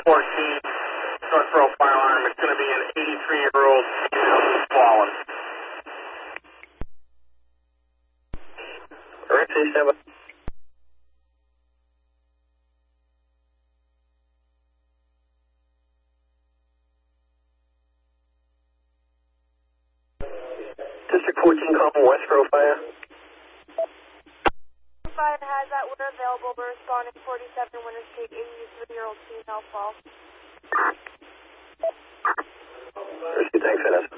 14, Northborough Fire Alarm. It's going to be an 83-year-old female who's fallen. Emergency, stand by. District 14, call Westboro Fire. Fire has that. We're available. We're responding 47 Winter Street, 83-year-old female fall. Thanks, Vanessa.